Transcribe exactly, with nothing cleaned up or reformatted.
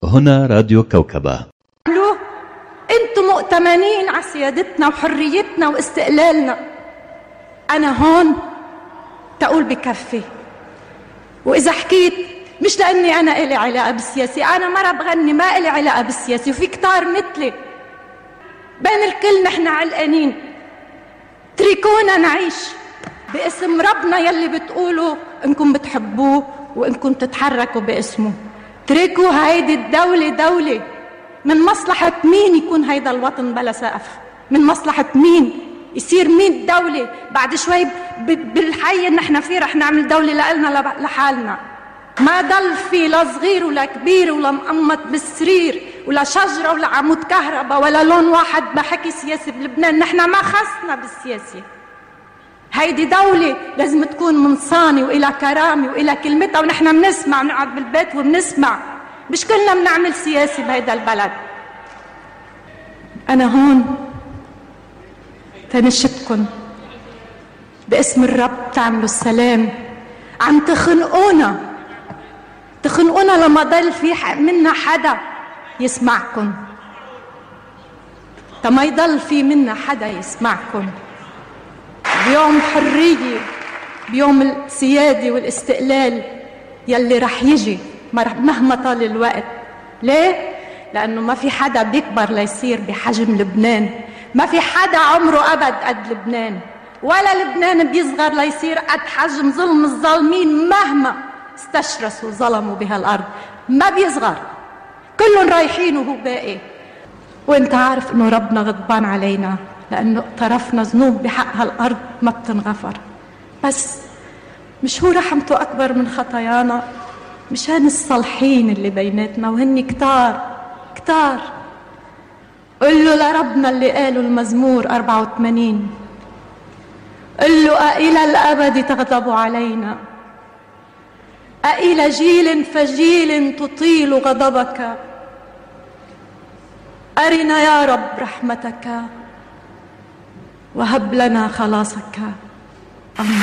هنا راديو كوكبة. انتم مؤتمنين على سيادتنا وحريتنا واستقلالنا. انا هون تقول بكفي، واذا حكيت مش لاني انا الي علاقه بالسياسه، انا مره بغني ما الي علاقه بالسياسه، وفي كتار مثلي بين الكل نحن علقانين. اتركونا نعيش باسم ربنا يلي بتقولوا انكم بتحبوه وانكم تتحركوا باسمه. اتركوا هيدي الدوله دوله. من مصلحة مين يكون هيدا الوطن بلا سقف؟ من مصلحة مين يصير مين دولة؟ بعد شوي بالحي اللي نحن فيه رح نعمل دولة لنا لحالنا. ما ضل في لا صغير ولا كبير ولا مقمط بالسرير ولا شجرة ولا عمود كهرباء ولا لون واحد بحكي سياسي بلبنان. نحن ما خصنا بالسياسة. هيدي دولة لازم تكون منصانة وإلى كرامة وإلى كلمتها، ونحن بنسمع نقعد بالبيت وبنسمع. مش كلنا بنعمل سياسي بهيدا البلد. أنا هون تنشدكن باسم الرب تعملوا السلام. عم تخنقونا تخنقونا لما ضل في منا حدا يسمعكن، تما يضل في منا حدا يسمعكن. بيوم حرية، بيوم السيادة والاستقلال يلي رح يجي مهما طال الوقت. ليه؟ لأنه ما في حدا بيكبر ليصير بحجم لبنان، ما في حدا عمره أبد قد لبنان، ولا لبنان بيصغر ليصير قد حجم ظلم الظالمين مهما استشرسوا ظلموا بهالأرض. ما بيصغر، كلهم رايحين وهو باقي. وانت عارف انه ربنا غضبان علينا لأنه اقترفنا ذنوب بحق هالأرض ما بتنغفر. بس مش هو رحمته أكبر من خطايانا؟ مشان الصالحين اللي بيناتنا وهن كتار كتار. قل له لربنا اللي قاله المزمور أربعة وثمانين، قل له أإلى الأبد تغضب علينا؟ أإلى جيل فجيل تطيل غضبك؟ أرنا يا رب رحمتك وهب لنا خلاصك. آمين.